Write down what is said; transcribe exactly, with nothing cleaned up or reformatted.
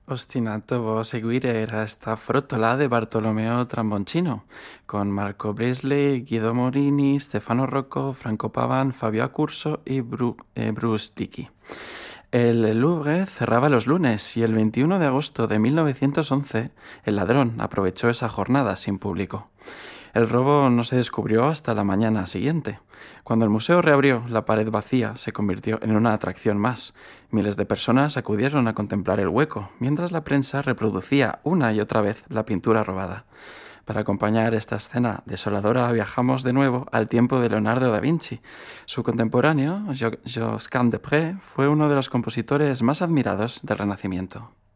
Ostinato a seguire era sta frottola de Bartolomeo Tramboncino, con Marco Bresley, Guido Morini, Stefano Rocco, Franco Paván, Fabio Acurso y Bru eh, Bruce Dickey. El Louvre cerraba los lunes y el veintiuno de agosto de mil novecientos once el ladrón aprovechó esa jornada sin público. El robo no se descubrió hasta la mañana siguiente. Cuando el museo reabrió, la pared vacía se convirtió en una atracción más. Miles de personas acudieron a contemplar el hueco, mientras la prensa reproducía una y otra vez la pintura robada. Para acompañar esta escena desoladora viajamos de nuevo al tiempo de Leonardo da Vinci. Su contemporáneo, Josquin des Prez, fue uno de los compositores más admirados del Renacimiento.